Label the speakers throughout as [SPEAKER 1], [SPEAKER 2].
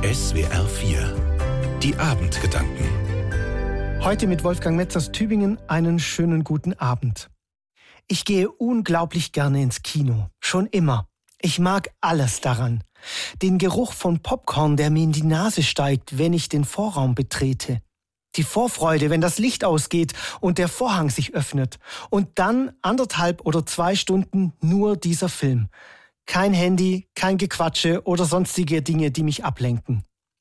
[SPEAKER 1] SWR 4. Die Abendgedanken.
[SPEAKER 2] Heute mit Wolfgang Metz aus Tübingen einen schönen guten Abend. Ich gehe unglaublich gerne ins Kino. Schon immer. Ich mag alles daran. Den Geruch von Popcorn, der mir in die Nase steigt, wenn ich den Vorraum betrete. Die Vorfreude, wenn das Licht ausgeht und der Vorhang sich öffnet. Und dann 1,5 oder 2 Stunden nur dieser Film. Kein Handy, kein Gequatsche oder sonstige Dinge, die mich ablenken.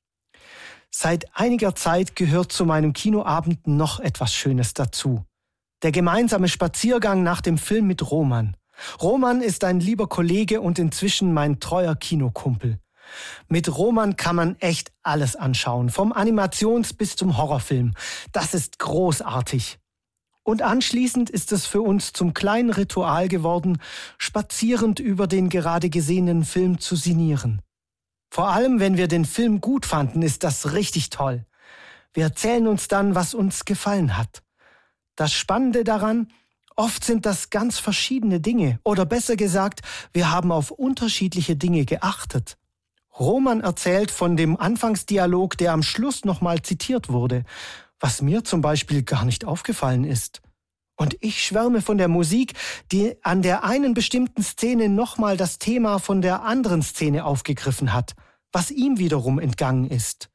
[SPEAKER 2] Seit einiger Zeit gehört zu meinem Kinoabend noch etwas Schönes dazu. Der gemeinsame Spaziergang nach dem Film mit Roman. Roman ist ein lieber Kollege und inzwischen mein treuer Kinokumpel. Mit Roman kann man echt alles anschauen, vom Animations- bis zum Horrorfilm. Das ist großartig. Und anschließend ist es für uns zum kleinen Ritual geworden, spazierend über den gerade gesehenen Film zu sinnieren. Vor allem, wenn wir den Film gut fanden, ist das richtig toll. Wir erzählen uns dann, was uns gefallen hat. Das Spannende daran, oft sind das ganz verschiedene Dinge. Oder besser gesagt, wir haben auf unterschiedliche Dinge geachtet. Roman erzählt von dem Anfangsdialog, der am Schluss nochmal zitiert wurde, was mir zum Beispiel gar nicht aufgefallen ist. Und ich schwärme von der Musik, die an der einen bestimmten Szene nochmal das Thema von der anderen Szene aufgegriffen hat, was ihm wiederum entgangen ist.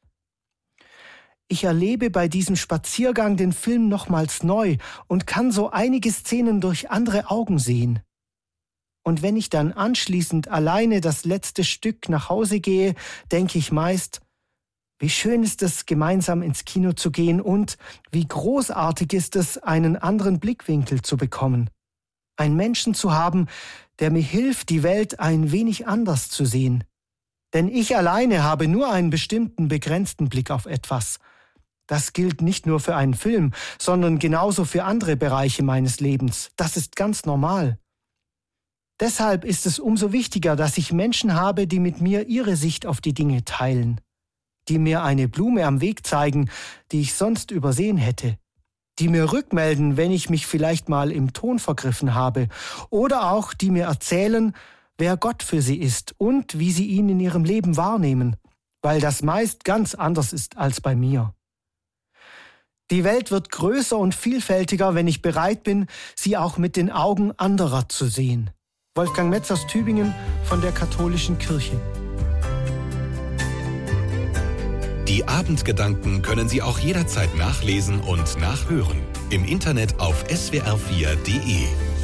[SPEAKER 2] Ich erlebe bei diesem Spaziergang den Film nochmals neu und kann so einige Szenen durch andere Augen sehen. Und wenn ich dann anschließend alleine das letzte Stück nach Hause gehe, denke ich meist, wie schön ist es, gemeinsam ins Kino zu gehen und wie großartig ist es, einen anderen Blickwinkel zu bekommen. Einen Menschen zu haben, der mir hilft, die Welt ein wenig anders zu sehen. Denn ich alleine habe nur einen bestimmten, begrenzten Blick auf etwas. Das gilt nicht nur für einen Film, sondern genauso für andere Bereiche meines Lebens. Das ist ganz normal. Deshalb ist es umso wichtiger, dass ich Menschen habe, die mit mir ihre Sicht auf die Dinge teilen. Die mir eine Blume am Weg zeigen, die ich sonst übersehen hätte. Die mir rückmelden, wenn ich mich vielleicht mal im Ton vergriffen habe. Oder auch die mir erzählen, wer Gott für sie ist und wie sie ihn in ihrem Leben wahrnehmen. Weil das meist ganz anders ist als bei mir. Die Welt wird größer und vielfältiger, wenn ich bereit bin, sie auch mit den Augen anderer zu sehen. Wolfgang Metz aus Tübingen von der Katholischen Kirche.
[SPEAKER 1] Die Abendgedanken können Sie auch jederzeit nachlesen und nachhören. Im Internet auf swr4.de.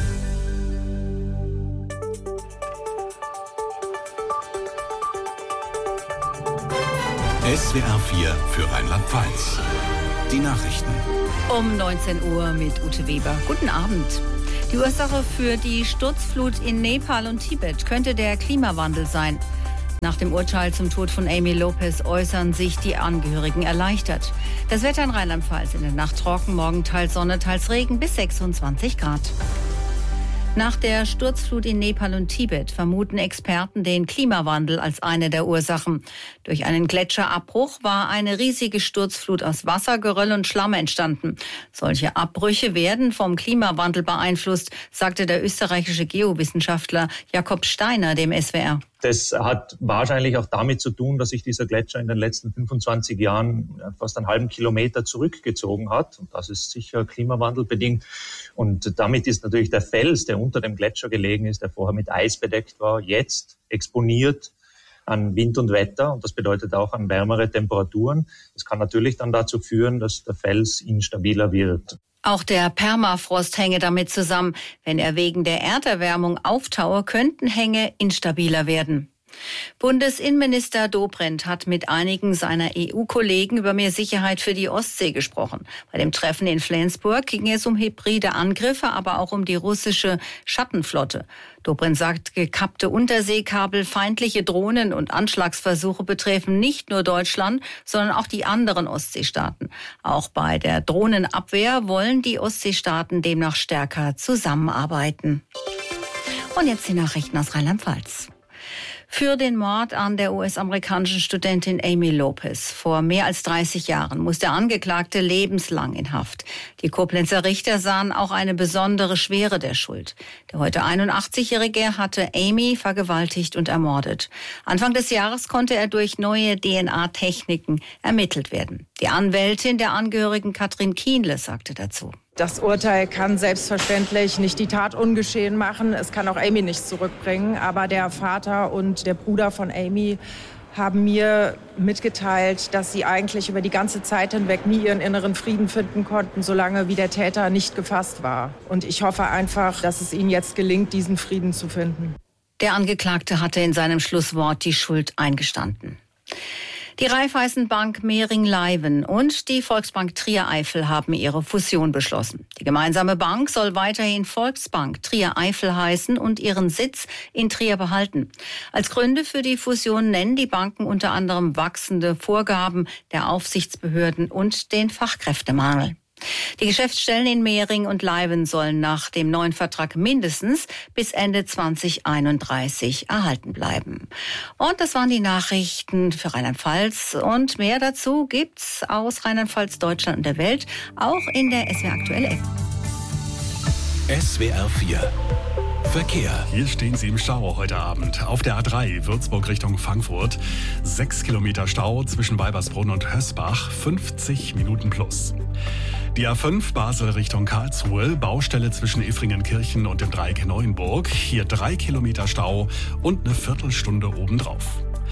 [SPEAKER 1] SWR 4 für Rheinland-Pfalz. Die Nachrichten.
[SPEAKER 3] Um 19 Uhr mit Ute Weber. Guten Abend. Die Ursache für die Sturzflut in Nepal und Tibet könnte der Klimawandel sein. Nach dem Urteil zum Tod von Amy Lopez äußern sich die Angehörigen erleichtert. Das Wetter in Rheinland-Pfalz: in der Nacht trocken, morgen teils Sonne, teils Regen, bis 26 Grad. Nach der Sturzflut in Nepal und Tibet vermuten Experten den Klimawandel als eine der Ursachen. Durch einen Gletscherabbruch war eine riesige Sturzflut aus Wasser, Geröll und Schlamm entstanden. Solche Abbrüche werden vom Klimawandel beeinflusst, sagte der österreichische Geowissenschaftler Jakob Steiner dem SWR.
[SPEAKER 4] Das hat wahrscheinlich auch damit zu tun, dass sich dieser Gletscher in den letzten 25 Jahren fast einen halben Kilometer zurückgezogen hat. Und das ist sicher klimawandelbedingt. Und damit ist natürlich der Fels, der unter dem Gletscher gelegen ist, der vorher mit Eis bedeckt war, jetzt exponiert an Wind und Wetter. Und das bedeutet auch an wärmere Temperaturen. Das kann natürlich dann dazu führen, dass der Fels instabiler wird.
[SPEAKER 3] Auch der Permafrost hänge damit zusammen. Wenn er wegen der Erderwärmung auftaue, könnten Hänge instabiler werden. Bundesinnenminister Dobrindt hat mit einigen seiner EU-Kollegen über mehr Sicherheit für die Ostsee gesprochen. Bei dem Treffen in Flensburg ging es um hybride Angriffe, aber auch um die russische Schattenflotte. Dobrindt sagt, gekappte Unterseekabel, feindliche Drohnen und Anschlagsversuche betreffen nicht nur Deutschland, sondern auch die anderen Ostseestaaten. Auch bei der Drohnenabwehr wollen die Ostseestaaten demnach stärker zusammenarbeiten. Und jetzt die Nachrichten aus Rheinland-Pfalz. Für den Mord an der US-amerikanischen Studentin Amy Lopez vor mehr als 30 Jahren muss der Angeklagte lebenslang in Haft. Die Koblenzer Richter sahen auch eine besondere Schwere der Schuld. Der heute 81-Jährige hatte Amy vergewaltigt und ermordet. Anfang des Jahres konnte er durch neue DNA-Techniken ermittelt werden. Die Anwältin der Angehörigen Katrin Kienle sagte dazu:
[SPEAKER 5] Das Urteil kann selbstverständlich nicht die Tat ungeschehen machen. Es kann auch Amy nicht zurückbringen. Aber der Vater und der Bruder von Amy haben mir mitgeteilt, dass sie eigentlich über die ganze Zeit hinweg nie ihren inneren Frieden finden konnten, solange wie der Täter nicht gefasst war. Und ich hoffe einfach, dass es ihnen jetzt gelingt, diesen Frieden zu finden.
[SPEAKER 3] Der Angeklagte hatte in seinem Schlusswort die Schuld eingestanden. Die Raiffeisenbank Mehring-Leiven und die Volksbank Trier-Eifel haben ihre Fusion beschlossen. Die gemeinsame Bank soll weiterhin Volksbank Trier-Eifel heißen und ihren Sitz in Trier behalten. Als Gründe für die Fusion nennen die Banken unter anderem wachsende Vorgaben der Aufsichtsbehörden und den Fachkräftemangel. Die Geschäftsstellen in Mehring und Leiven sollen nach dem neuen Vertrag mindestens bis Ende 2031 erhalten bleiben. Und das waren die Nachrichten für Rheinland-Pfalz. Und mehr dazu gibt's aus Rheinland-Pfalz, Deutschland und der Welt, auch in der SWR Aktuell App.
[SPEAKER 1] SWR 4 Verkehr.
[SPEAKER 6] Hier stehen Sie im Stau heute Abend. Auf der A3 Würzburg Richtung Frankfurt. 6 Kilometer Stau zwischen Weibersbrunn und Hösbach. 50 Minuten plus. Die A5 Basel Richtung Karlsruhe. Baustelle zwischen Effringenkirchen und dem Dreieck Neuenburg. Hier 3 Kilometer Stau und eine Viertelstunde obendrauf.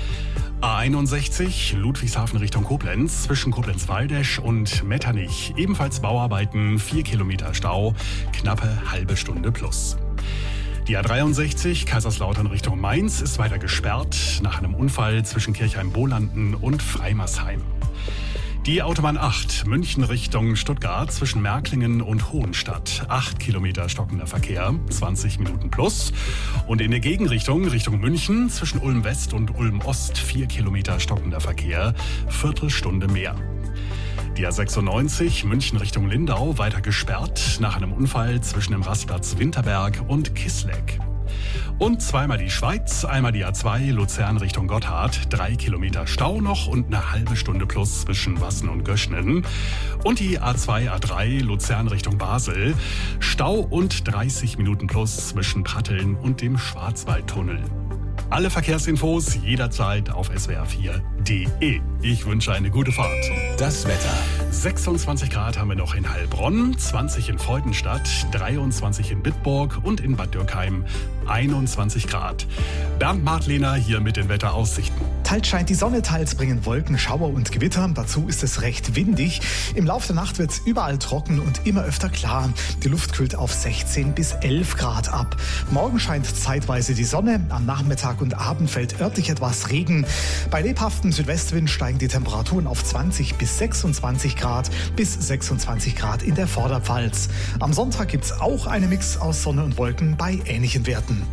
[SPEAKER 6] A61 Ludwigshafen Richtung Koblenz. Zwischen Koblenz-Waldesch und Metternich. Ebenfalls Bauarbeiten. 4 Kilometer Stau. Knappe halbe Stunde plus. Die A63 Kaiserslautern Richtung Mainz ist weiter gesperrt nach einem Unfall zwischen Kirchheim-Bolanden und Freimersheim. Die Autobahn 8 München Richtung Stuttgart zwischen Märklingen und Hohenstadt. 8 Kilometer stockender Verkehr, 20 Minuten plus. Und in der Gegenrichtung, Richtung München zwischen Ulm West und Ulm Ost 4 Kilometer stockender Verkehr, Viertelstunde mehr. Die A96 München Richtung Lindau weiter gesperrt nach einem Unfall zwischen dem Rastplatz Winterberg und Kissleck. Und zweimal die Schweiz, einmal die A2 Luzern Richtung Gotthard, 3 Kilometer Stau noch und eine halbe Stunde plus zwischen Wassen und Göschnen. Und die A2 A3 Luzern Richtung Basel, Stau und 30 Minuten plus zwischen Pratteln und dem Schwarzwaldtunnel. Alle Verkehrsinfos jederzeit auf swr4.de. Ich wünsche eine gute Fahrt.
[SPEAKER 1] Das Wetter.
[SPEAKER 6] 26 Grad haben wir noch in Heilbronn, 20 in Freudenstadt, 23 in Bitburg und in Bad Dürkheim 21 Grad. Bernd Martlehner hier mit den Wetteraussichten.
[SPEAKER 7] Teils scheint die Sonne, teils bringen Wolken, Schauer und Gewitter. Dazu ist es recht windig. Im Laufe der Nacht wird es überall trocken und immer öfter klar. Die Luft kühlt auf 16 bis 11 Grad ab. Morgen scheint zeitweise die Sonne. Am Nachmittag und Abend fällt örtlich etwas Regen. Bei lebhaftem Südwestwind steigen die Temperaturen auf 20 bis 26 Grad bis 26 Grad in der Vorderpfalz. Am Sonntag gibt es auch einen Mix aus Sonne und Wolken bei ähnlichen Werten.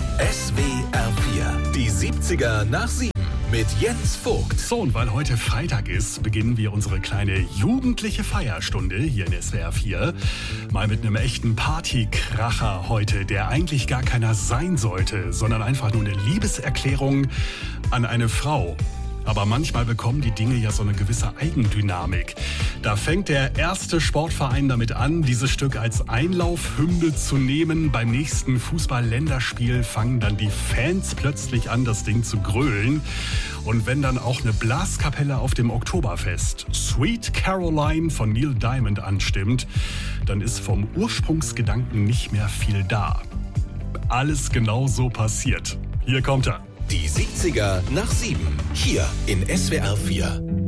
[SPEAKER 1] SWR 4, die 70er nach 7 mit Jens Vogt.
[SPEAKER 6] So, und weil heute Freitag ist, beginnen wir unsere kleine jugendliche Feierstunde hier in SWR 4. Mal mit einem echten Partykracher heute, der eigentlich gar keiner sein sollte, sondern einfach nur eine Liebeserklärung an eine Frau. Aber manchmal bekommen die Dinge ja so eine gewisse Eigendynamik. Da fängt der erste Sportverein damit an, dieses Stück als Einlaufhymne zu nehmen. Beim nächsten Fußball-Länderspiel fangen dann die Fans plötzlich an, das Ding zu grölen. Und wenn dann auch eine Blaskapelle auf dem Oktoberfest Sweet Caroline von Neil Diamond anstimmt, dann ist vom Ursprungsgedanken nicht mehr viel da. Alles genau so passiert. Hier kommt er.
[SPEAKER 1] Die 70er nach 7, hier in SWR 4.